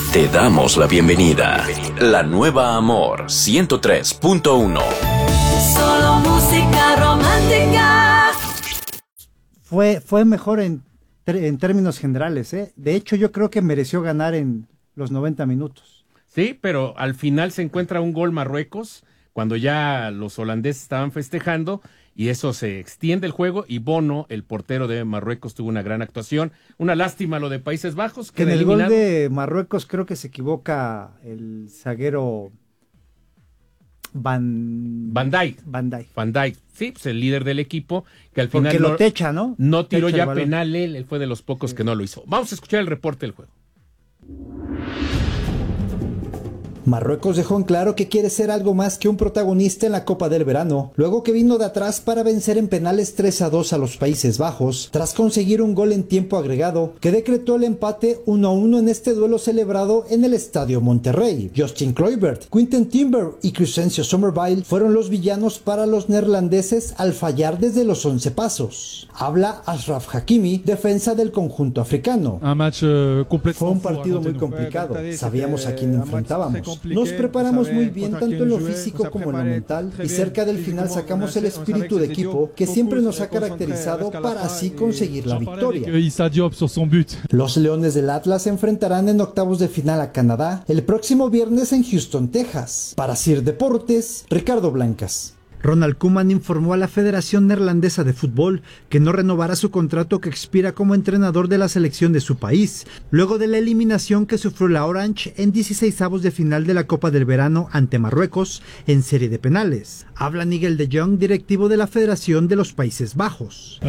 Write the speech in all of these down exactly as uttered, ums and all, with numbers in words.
Te damos la bienvenida. La nueva Amor ciento tres punto uno. Solo música romántica. Fue, fue mejor en, en términos generales, ¿eh? De hecho, yo creo que mereció ganar en los noventa minutos. Sí, pero al final se encuentra un gol Marruecos, cuando ya los holandeses estaban festejando, y eso se extiende el juego, y Bono, el portero de Marruecos, tuvo una gran actuación. Una lástima lo de Países Bajos. Que en el eliminado. gol de Marruecos creo que se equivoca el zaguero Van... Van Dijk. Van Dijk. Van Dijk, sí, pues el líder del equipo, que al Porque final lo no, techa, ¿no? no tiró Techa ya el balón. penal, él, él fue de los pocos Sí. que no lo hizo. Vamos a escuchar el reporte del juego. Marruecos dejó en claro que quiere ser algo más que un protagonista en la Copa del Verano, luego que vino de atrás para vencer en penales tres a dos a los Países Bajos, tras conseguir un gol en tiempo agregado, que decretó el empate uno a uno en este duelo celebrado en el Estadio Monterrey. Justin Kluivert, Quinten Timber y Crescencio Somerville fueron los villanos para los neerlandeses al fallar desde los once pasos. Habla Ashraf Hakimi, defensa del conjunto africano. Fue un partido muy complicado, sabíamos a quién enfrentábamos. Nos preparamos muy bien tanto en lo físico como en lo mental y cerca del final sacamos el espíritu de equipo que siempre nos ha caracterizado para así conseguir la victoria. Los Leones del Atlas se enfrentarán en octavos de final a Canadá el próximo viernes en Houston, Texas. Para Sir Deportes, Ricardo Blancas. Ronald Koeman informó a la Federación Neerlandesa de Fútbol que no renovará su contrato que expira como entrenador de la selección de su país, luego de la eliminación que sufrió la Orange en dieciseisavos de final de la Copa del Verano ante Marruecos en serie de penales. Habla Nigel de Jong, directivo de la Federación de los Países Bajos.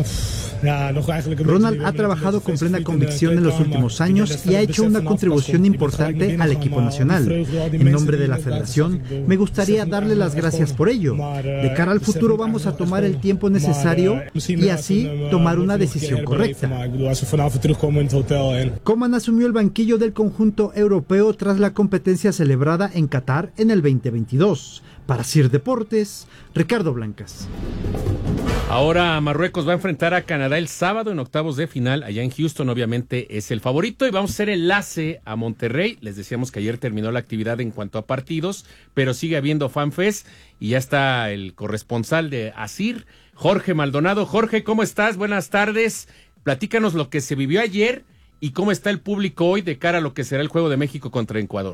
Ronald ha trabajado con plena convicción en los últimos años y ha hecho una contribución importante al equipo nacional. En nombre de la Federación, me gustaría darle las gracias por ello. De cara al futuro vamos a tomar el tiempo necesario y así tomar una decisión correcta. Koeman asumió el banquillo del conjunto europeo tras la competencia celebrada en Qatar en el veinte veintidós. Para Sir Deportes, Ricardo Blancas. Ahora Marruecos va a enfrentar a Canadá el sábado en octavos de final, allá en Houston, obviamente es el favorito, y vamos a hacer enlace a Monterrey. Les decíamos que ayer terminó la actividad en cuanto a partidos, pero sigue habiendo FanFest, y ya está el corresponsal de Asir, Jorge Maldonado. Jorge, ¿cómo estás? Buenas tardes. Platícanos lo que se vivió ayer y cómo está el público hoy de cara a lo que será el juego de México contra Ecuador.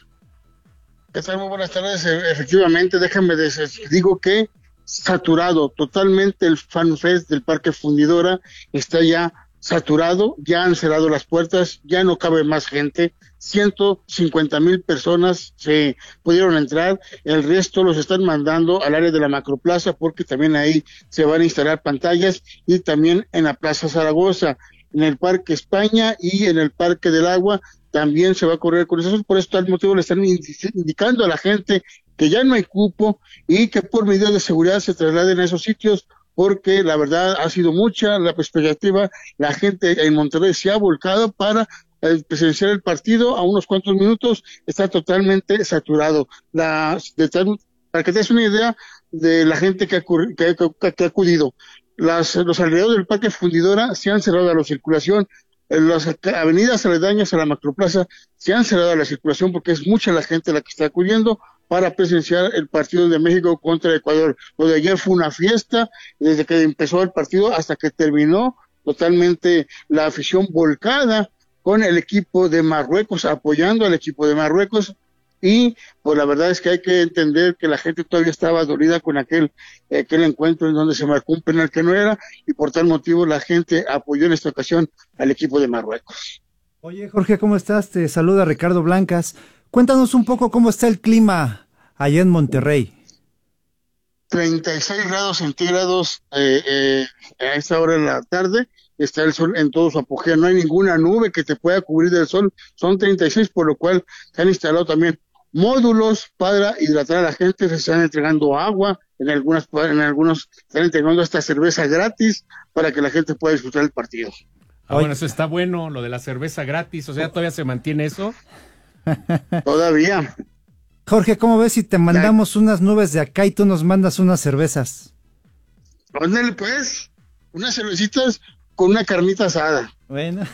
¿Qué tal? Muy buenas tardes. Efectivamente, déjame decir, digo que saturado totalmente el FanFest del Parque Fundidora, está ya saturado, ya han cerrado las puertas, ya no cabe más gente, ciento cincuenta mil personas se pudieron entrar, el resto los están mandando al área de la Macroplaza porque también ahí se van a instalar pantallas, y también en la Plaza Zaragoza, en el Parque España y en el Parque del Agua también se va a correr con eso. Por eso tal motivo le están indicando a la gente que ya no hay cupo y que por medidas de seguridad se trasladen a esos sitios, porque la verdad ha sido mucha la expectativa. La gente en Monterrey se ha volcado para eh, presenciar el partido. A unos cuantos minutos está totalmente saturado. La, de tal, para que te des una idea de la gente que ha, que, que, que ha acudido, Las, los alrededores del Parque Fundidora se han cerrado a la circulación. Las avenidas aledañas a la Macroplaza se han cerrado a la circulación porque es mucha la gente la que está acudiendo para presenciar el partido de México contra Ecuador. Lo de ayer fue una fiesta, desde que empezó el partido hasta que terminó, totalmente la afición volcada con el equipo de Marruecos, apoyando al equipo de Marruecos, y pues la verdad es que hay que entender que la gente todavía estaba dolida con aquel, aquel encuentro en donde se marcó un penal que no era, y por tal motivo la gente apoyó en esta ocasión al equipo de Marruecos. Oye, Jorge, ¿cómo estás? Te saluda Ricardo Blancas. Cuéntanos un poco cómo está el clima allá en Monterrey. treinta y seis grados centígrados eh, eh, a esta hora de la tarde, está el sol en todo su apogeo, no hay ninguna nube que te pueda cubrir del sol, son treinta y seis, por lo cual se han instalado también módulos para hidratar a la gente, se están entregando agua, en algunas en algunos están entregando hasta cerveza gratis para que la gente pueda disfrutar el partido. Ah, bueno, eso está bueno, lo de la cerveza gratis, o sea, ¿todavía se mantiene eso? Todavía. Jorge, ¿cómo ves si te mandamos unas nubes de acá y tú nos mandas unas cervezas? Ándale pues, unas cervecitas con una carnita asada. Bueno.